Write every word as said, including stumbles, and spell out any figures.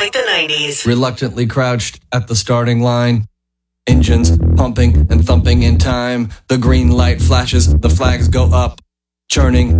like the nineties. Reluctantly crouched at the starting line. Engines pumping and thumping in time. The green light flashes, the flags go up. Churning